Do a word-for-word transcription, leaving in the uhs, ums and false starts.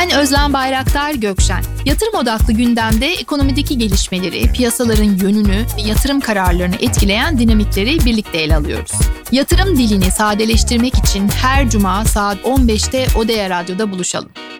Ben Özlem Bayraktar Gökşen. Yatırım odaklı gündemde ekonomideki gelişmeleri, piyasaların yönünü ve yatırım kararlarını etkileyen dinamikleri birlikte ele alıyoruz. Yatırım dilini sadeleştirmek için her cuma saat on beşte Odeya Radyo'da buluşalım.